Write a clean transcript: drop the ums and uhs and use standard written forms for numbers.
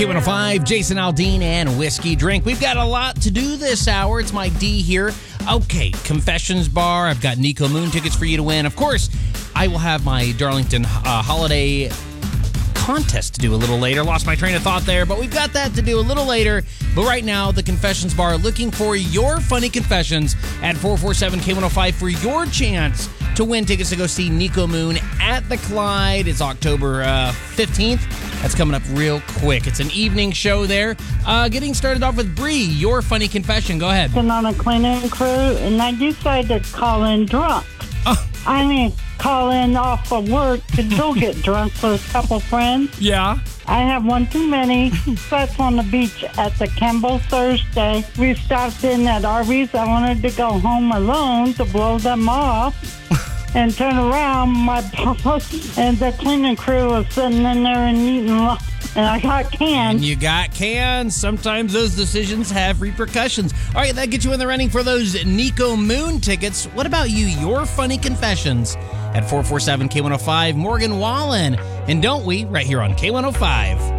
K105, Jason Aldean, and Whiskey Drink. We've got a lot to do this hour. It's Mike D here. Okay, Confessions Bar. I've got Nico Moon tickets for you to win. Of course, I will have my Darlington holiday contest to do a little later. Lost my train of thought there, but we've got that to do a little later. But right now, the Confessions Bar, looking for your funny confessions at 447-K105 for your chance to win tickets to go see Nico Moon at the Clyde. It's October 15th. That's coming up real quick. It's an evening show there. Getting started off with Bree, your funny confession. Go ahead. Been on a cleaning crew, and I decided to call in drunk. I mean, call in off of work to go get drunk with a couple friends. Yeah. I have one too many. That's on the beach at the Kemble Thursday. We stopped in at Arby's. I wanted to go home alone to blow them off. And turn around, my boss and the cleaning crew was sitting in there and eating lunch. And I got canned. And you got cans. Sometimes those decisions have repercussions. All right, that gets you in the running for those Nico Moon tickets. What about you? Your funny confessions at 447-K105. Morgan Wallen. And don't we? Right here on K105.